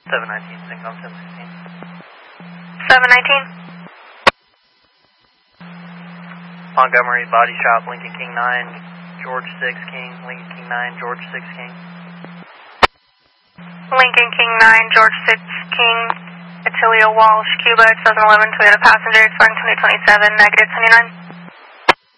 719, Syncom 716. 719. Montgomery Body Shop, Lincoln King 9, George 6 King, Lincoln King 9, George 6 King. Lincoln King 9, George 6 King, Attilio Walsh, Cuba, 2011 Toyota Passenger, expiring 2027, negative 29.